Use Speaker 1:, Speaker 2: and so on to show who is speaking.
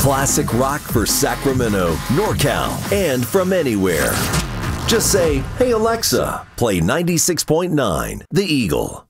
Speaker 1: classic rock for Sacramento, NorCal, and from anywhere. Just say, "Hey Alexa, play 96.9 The Eagle."